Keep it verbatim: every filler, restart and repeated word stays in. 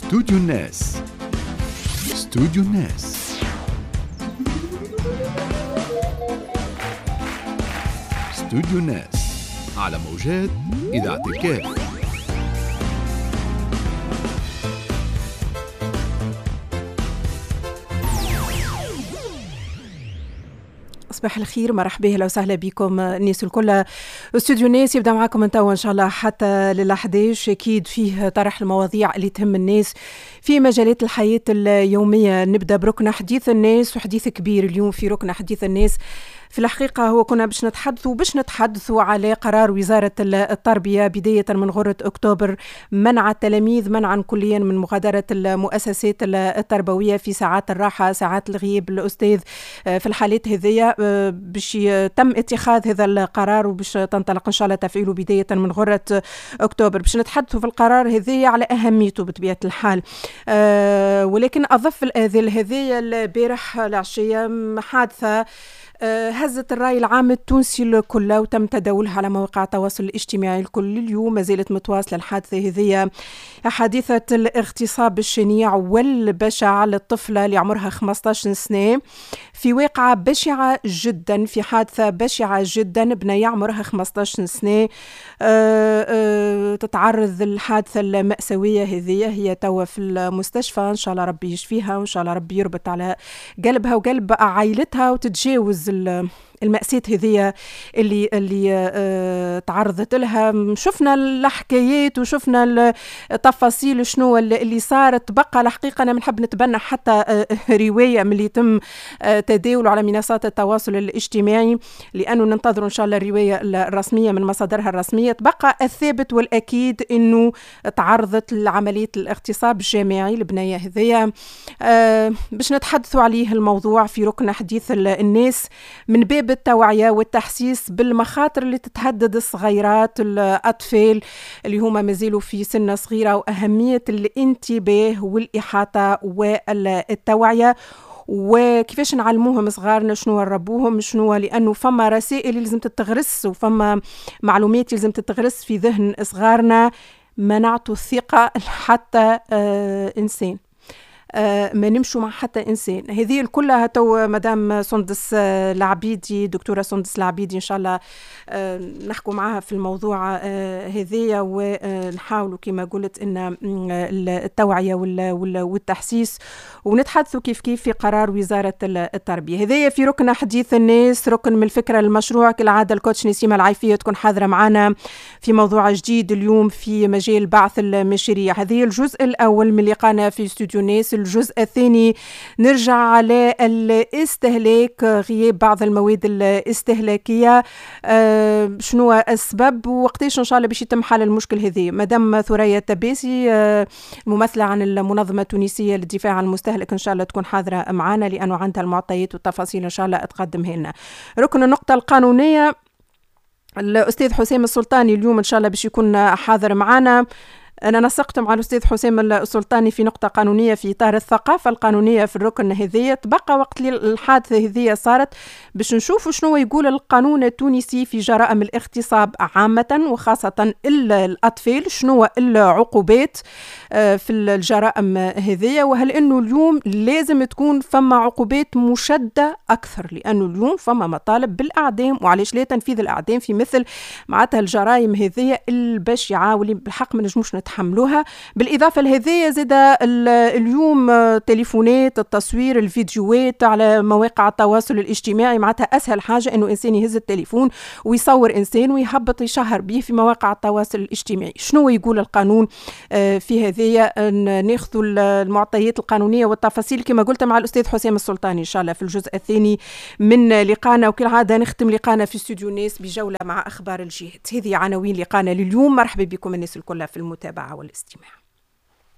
استوديو الناس. استوديو الناس استوديو الناس على موجات إذاعة الكاف. صباح الخير، مرحبا اهلا وسهلا بكم الناس الكل. استوديو الناس يبدا معكم انت ان شاء الله حتى للأحداش، اكيد فيه طرح المواضيع اللي تهم الناس في مجالات الحياه اليوميه. نبدا بركن حديث الناس، وحديث كبير اليوم في ركن حديث الناس. في الحقيقة هو كنا باش نتحدثوا باش نتحدثوا على قرار وزارة التربية بداية من غرة أكتوبر منع التلاميذ منعا كليا من مغادرة المؤسسات التربوية في ساعات الراحة، ساعات الغياب الأستاذ. في الحالات هذية باش تم اتخاذ هذا القرار وباش تنطلق إن شاء الله تفعيله بداية من غرة أكتوبر. باش نتحدثوا في القرار هذية على أهميته بطبيعة الحال، ولكن أضف الآذيل هذية البارح العشية حادثة هزت الرأي العام التونسي الكل وتم تداولها على مواقع التواصل الاجتماعي الكل. اليوم ما زالت متواصلة الحادثة هذه، حادثة الاغتصاب الشنيع والبشع للطفلة اللي عمرها خمسة عشر سنة في واقعة بشعة جدا، في حادثة بشعة جدا. بنية عمرها خمسة عشر سنة أه أه تتعرض الحادثة المأساوية هذه، هي توا في المستشفى. إن شاء الله ربي يشفيها وإن شاء الله ربي يربط على قلبها وقلب عائلتها وتتجاوز المأساة هذه اللي اللي آه تعرضت لها. شفنا الحكايات وشفنا التفاصيل شنو اللي صارت. بقى الحقيقة أنا بنحب نتبنى حتى آه رواية من اللي يتم آه تداوله على منصات التواصل الاجتماعي، لأنه ننتظر إن شاء الله الرواية الرسمية من مصادرها الرسمية. تبقى الثابت والأكيد إنه تعرضت لعملية الاغتصاب الجماعي البنية هذية. آه باش نتحدثوا عليه الموضوع في ركن حديث الناس من باب التوعية والتحسيس بالمخاطر اللي تتهدد الصغيرات الأطفال اللي هما مازالوا في سن صغيرة، وأهمية الانتباه والإحاطة والتوعية، وكيفاش نعلموهم صغارنا شنو نربوهم شنو، لأنه فما رسائل لازم تتغرس وفما معلومات لازم تتغرس في ذهن صغارنا. منعتوا الثقة حتى آه إنسان، آه ما نمشوا مع حتى إنسان. هذه الكلها تو مدام سندس آه العبيدي، دكتورة سندس العبيدي إن شاء الله آه نحكوا معها في الموضوع آه هذية، ونحاولوا كما قلت إن التوعية والتحسيس، ونتحدثوا كيف كيف في قرار وزارة التربية. هذية في ركن حديث الناس، ركن من الفكرة المشروع. كالعادة الكوتش نسيمة العيفية تكون حاضرة معنا في موضوع جديد اليوم في مجال بعث المشاريع. هذه الجزء الأول من لقانا في استوديو الناس. الجزء الثاني نرجع على الاستهلاك، غياب بعض المواد الاستهلاكية، أه شنو السبب ووقتاش إن شاء الله باش يتم حل المشكل هذه. مدام ثريا التباسي أه ممثلة عن المنظمة التونسية للدفاع عن المستهلك إن شاء الله تكون حاضرة معنا، لأنه عندها المعطيات والتفاصيل إن شاء الله تقدمها لنا. ركن النقطة القانونية، الأستاذ حسام السلطاني اليوم إن شاء الله باش يكون حاضر معنا. أنا نسقت مع الأستاذ حسام السلطاني في نقطة قانونية في إطار الثقافة القانونية في الركن هذية. تبقى وقت اللي الحادثة هذية صارت باش نشوفوا شنو يقول القانون التونسي في جرائم الاغتصاب عامة وخاصة الأطفال، شنو العقوبات في الجرائم هذية، وهل إنه اليوم لازم تكون فما عقوبات مشدة أكثر، لأنه اليوم فما مطالب بالأعدام، وعليش لا تنفيذ الأعدام في مثل معناتها الجرائم هذية البشعة واللي بالحق ما نجموش نتحملوها. بالإضافة لهذه زاد اليوم تليفونات التصوير الفيديوهات على مواقع التواصل الاجتماعي، معناتها أسهل حاجة إنه إنسان يهز التليفون ويصور إنسان ويهبط يشهر به في مواقع التواصل الاجتماعي. شنو يقول القانون في هذه؟ ناخذ المعطيات القانونية والتفاصيل كما قلت مع الأستاذ حسام السلطاني إن شاء الله في الجزء الثاني من لقانا. وكالعادة نختم لقانا في استوديو الناس بجولة مع أخبار الجهات. هذه عناوين لقانا لليوم. مرحبا بكم الناس الكل في المتابعة والاستماع.